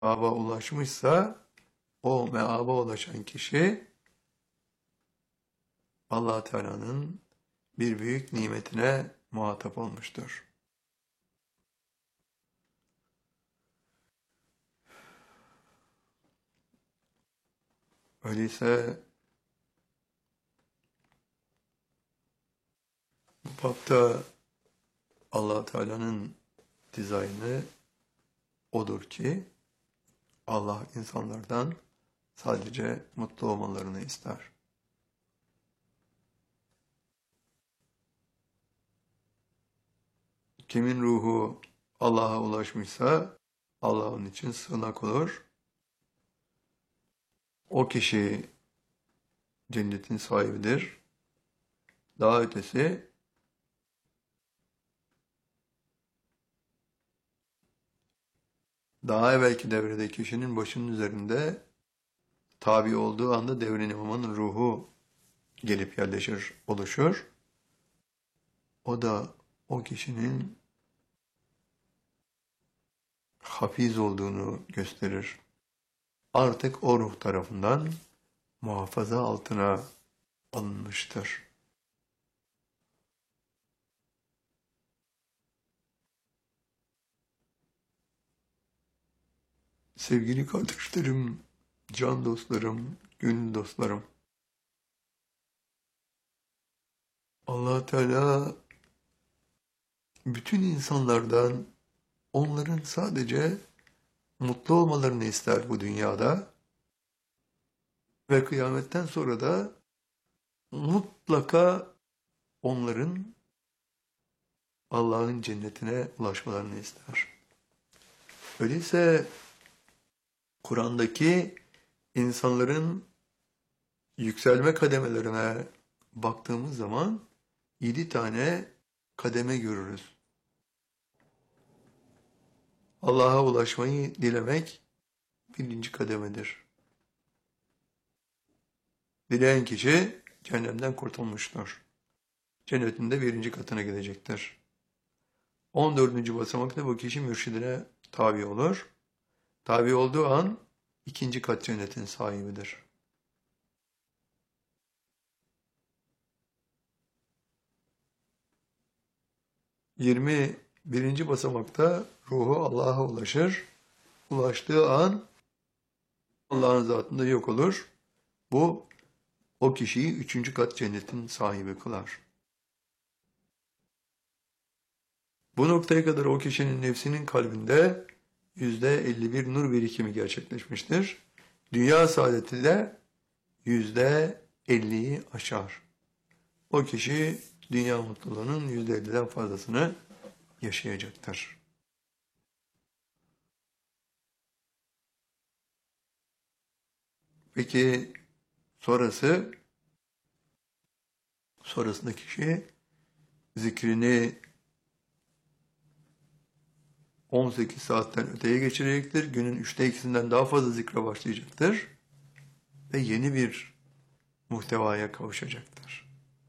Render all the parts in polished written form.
meaba ulaşmışsa o meaba ulaşan kişi Allah Teala'nın bir büyük nimetine muhatap olmuştur. Öyleyse bu bapta Allah Teala'nın dizaynı odur ki Allah insanlardan sadece mutlu olmalarını ister. Kimin ruhu Allah'a ulaşmışsa Allah onun için sığınak olur. O kişi cennetin sahibidir. Daha ötesi daha evvelki devrede kişinin başının üzerinde tabi olduğu anda devrin imamının ruhu gelip yerleşir, oluşur. O da o kişinin hafiz olduğunu gösterir. Artık o ruh tarafından muhafaza altına alınmıştır. Sevgili kardeşlerim, can dostlarım, gönül dostlarım. Allah Teala bütün insanlardan onların sadece mutlu olmalarını ister bu dünyada ve kıyametten sonra da mutlaka onların Allah'ın cennetine ulaşmalarını ister. Öyleyse Kur'an'daki insanların yükselme kademelerine baktığımız zaman 7 tane kademe görürüz. Allah'a ulaşmayı dilemek birinci kademedir. Dileyen kişi cehennemden kurtulmuştur. Cennetin de 1. katına gidecektir. 14. basamakta bu kişi mürşidine tabi olur. Tabi olduğu an 2. kat cennetin sahibidir. 21. basamakta ruhu Allah'a ulaşır. Ulaştığı an Allah'ın zatında yok olur. Bu o kişiyi 3. kat cennetin sahibi kılar. Bu noktaya kadar o kişinin nefsinin kalbinde %51 nur birikimi gerçekleşmiştir. Dünya saadeti de %50'yi aşar. O kişi dünya mutluluğunun %50'den fazlasını yaşayacaktır. Peki sonrasında kişi zikrini 18 saatten öteye geçirecektir. Günün 2'sinden daha fazla zikre başlayacaktır. Ve yeni bir muhtevaya kavuşacaktır.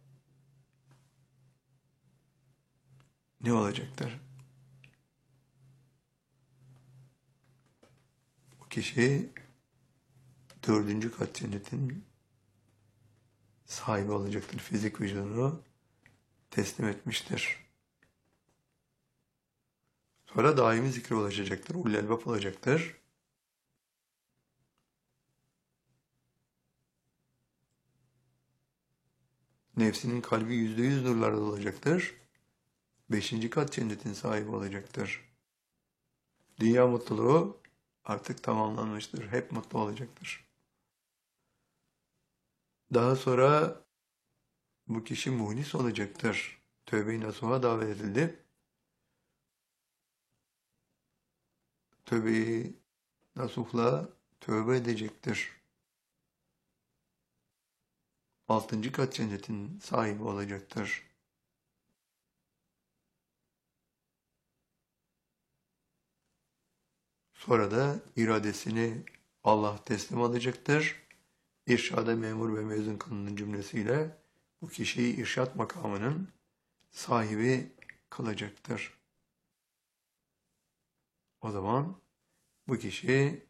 Ne olacaktır? O kişi 4. kat cennetin sahibi olacaktır. Fizik vücudunu teslim etmiştir. Sonra daimi zikre ulaşacaktır. Ulul elbap olacaktır. Nefsinin kalbi %100 nurlarla olacaktır. 5. kat cennetin sahibi olacaktır. Dünya mutluluğu artık tamamlanmıştır. Hep mutlu olacaktır. Daha sonra bu kişi muhlis olacaktır. Tövbe-i nasuha davet edildi. Tövbe-i nasuhla tövbe edecektir. 6. kat cennetin sahibi olacaktır. Sonra da iradesini Allah teslim alacaktır. İrşada memur ve mezun kılının cümlesiyle bu kişiyi irşat makamının sahibi kılacaktır. O zaman Bu kişi